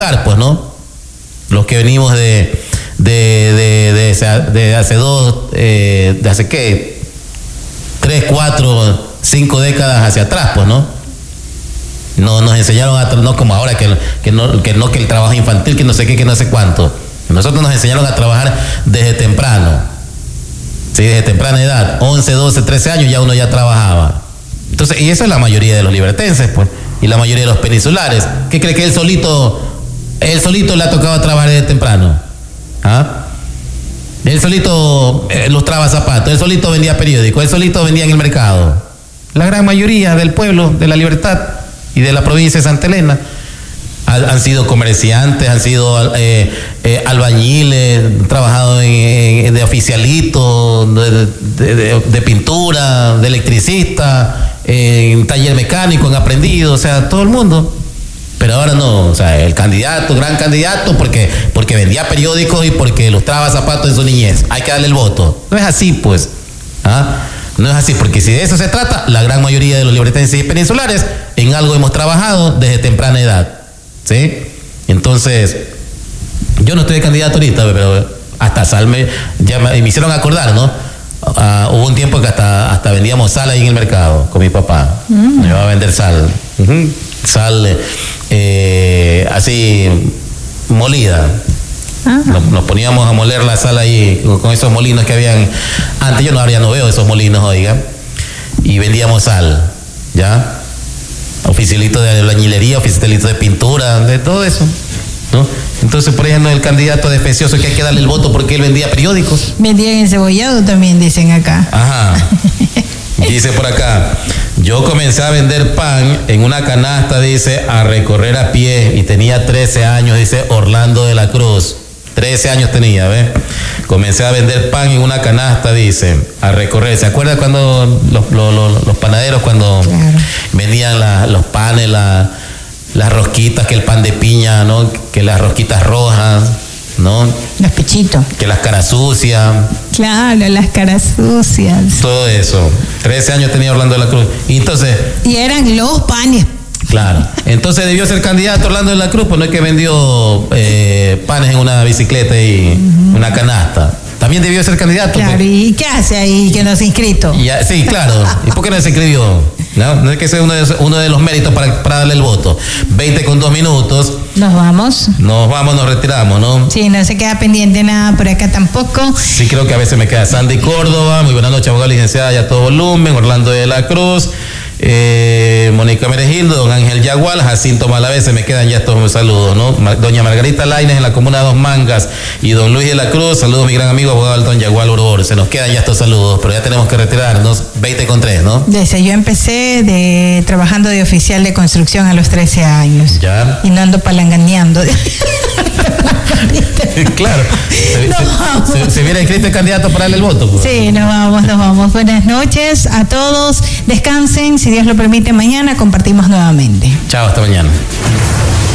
pues, ¿no? Los que venimos de hace qué, 3, 4, 5 décadas hacia atrás, pues, ¿no? No nos enseñaron no como ahora que el trabajo infantil, que no sé qué, que no sé cuánto. Nosotros nos enseñaron a trabajar desde temprano, ¿sí? Desde temprana edad, 11, 12, 13 años ya uno ya trabajaba. Entonces, y eso es la mayoría de los libertenses, pues, y la mayoría de los peninsulares. ¿Qué cree que él solito le ha tocado trabajar desde temprano? ¿Ah? Él solito lustraba zapatos, él solito vendía periódicos, él solito vendía en el mercado. La gran mayoría del pueblo de La Libertad y de la provincia de Santa Elena han sido comerciantes, han sido albañiles, han trabajado de oficialito, de pintura, de electricista, en taller mecánico, han aprendido, o sea, todo el mundo. Pero ahora no, o sea, el candidato, gran candidato, porque vendía periódicos y porque ilustraba zapatos en su niñez, hay que darle el voto. No es así, pues. ¿Ah? No es así, porque si de eso se trata, la gran mayoría de los libertenses y peninsulares en algo hemos trabajado desde temprana edad, ¿sí? Entonces, yo no estoy de candidato ahorita, pero hasta sal me hicieron acordar, ¿no? Hubo un tiempo que hasta vendíamos sal ahí en el mercado con mi papá. Me iba a vender sal. Sal así molida. Nos poníamos a moler la sal ahí con esos molinos que habían antes. Yo ahora ya no veo esos molinos, oiga. Y vendíamos sal, ¿ya? Oficialito de albañilería, oficialito de pintura, de todo eso, ¿no? Entonces, por ejemplo, el candidato defensioso que hay que darle el voto porque él vendía periódicos. Vendía encebollado también, dicen acá. Ajá. Dice por acá, yo comencé a vender pan en una canasta, dice, a recorrer a pie, y tenía 13 años, dice Orlando de la Cruz. 13 años tenía, ¿ves? Comencé a vender pan en una canasta, dice, a recorrer. ¿Se acuerda cuando los panaderos, cuando vendían los panes, las rosquitas, que el pan de piña, ¿no? Que las rosquitas rojas, ¿no? Los pechitos. Que las caras sucias. Claro, las caras sucias. Todo eso. 13 años tenía Orlando de la Cruz. Y entonces... Y eran los panes. Claro. Entonces debió ser candidato Orlando de la Cruz, pues no es que vendió panes en una bicicleta y una canasta. También debió ser candidato. Claro, pues. ¿Y qué hace ahí que no se ha inscrito? Sí, claro. ¿Y por qué no se inscribió? No es que sea uno de los méritos para darle el voto. 20:02. Nos vamos. Nos retiramos, ¿no? Sí, no se queda pendiente nada por acá tampoco. Sí, creo que a veces me queda Sandy Córdoba. Muy buenas noches, abogada licenciada, ya todo volumen. Orlando de la Cruz. Mónica Meregildo, don Ángel Yagual, Jacinto Malavé, se me quedan ya estos saludos, ¿no? Doña Margarita Lainez en la comuna de Dos Mangas y don Luis de la Cruz, saludos mi gran amigo abogado Alton Yagual Urobor, se nos quedan ya estos saludos, pero ya tenemos que retirarnos, 20:03, ¿no? Desde yo empecé trabajando de oficial de construcción a los 13 años. Ya. Y no ando palanganeando. Claro. ¿Se viene inscrito el candidato para darle el voto? Pues. Sí, nos vamos. Buenas noches a todos. Descansen. Si Dios lo permite, mañana compartimos nuevamente. Chao, hasta mañana.